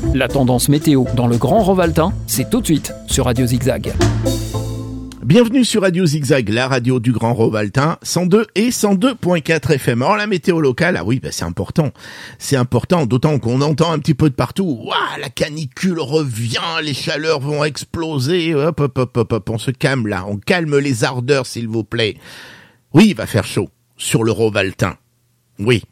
La tendance météo dans le Grand Rovaltain, c'est tout de suite sur Radio Zigzag. Bienvenue sur Radio Zigzag, la radio du Grand Rovaltain, 102 et 102.4 FM. Alors la météo locale, ah oui, c'est important. C'est important, d'autant qu'on entend un petit peu de partout. Ouah, la canicule revient, les chaleurs vont exploser. Hop, on se calme là, on calme les ardeurs s'il vous plaît. Oui, il va faire chaud sur le Rovaltain. Oui,